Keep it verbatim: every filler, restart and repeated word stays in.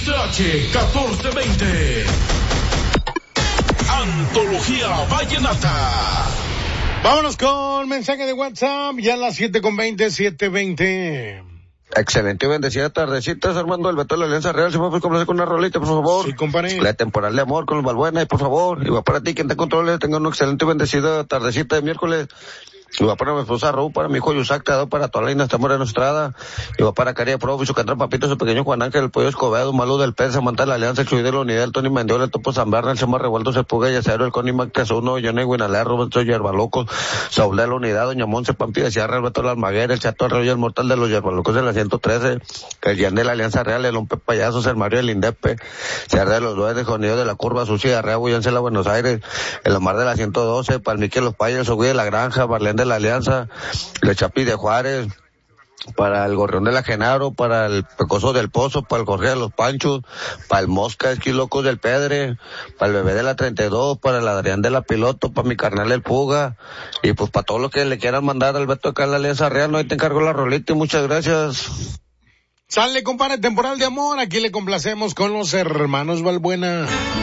H catorce veinte. Antología Vallenata. Vámonos con mensaje de WhatsApp, ya a las siete con veinte, siete veinte. Excelente y bendecida tardecita, Armando del Beto de la Alianza Real. Si me puedes complacer con una rolita, por favor. Sí, compadre. La temporal de amor con los Balbuena, y por favor. Y va para ti, quien te controle, tenga una excelente y bendecida tardecita de miércoles. Y va para mi esposa Raúl, para mi hijo Yusac, te para toda la Inés Moreno Estrada. Y va para Caría Pro, su Cantrán Papito, su pequeño Juan Ángel, el Pollo Escobedo, Malú del Pez, Samantha de la Alianza, Excluido de la Unidad, el Tony Mendiola, el Topo Zamberna, el Sema Revuelto, el Puga, Yacero, el Connie Mactas uno, Johnny Guinalea, Roberto Yerbalocos, Saúl de la Unidad, Doña Monse, Pampi de Sierra, Alberto Almaguer, el Chato Arroyo, el Mortal de los Yerbalocos de la ciento trece, el Jan de la Alianza Real, el Lompe Payasos, el Mario del Indepe, Sierra de los Duendes, Jonido de la Curva, Sucia, Arrea, Bullancela, Buenos Aires, el Omar de la ciento doce, Palmique Los Payas, Ogui de la Granja, Barlén de la Alianza, el Chapi de Juárez, para el Gorrión de la Genaro, para el Pecoso del Pozo, para el Jorge de los Panchos, para el Mosca Esquilocos del Pedre, para el Bebé de la treinta y dos, para el Adrián de la Piloto, para mi carnal el Puga, y pues para todo lo que le quieran mandar al Beto acá en la Alianza Real. No, ahí te encargo la rolita y muchas gracias. Sale, compadre, temporal de amor, aquí le complacemos con los hermanos Balbuena.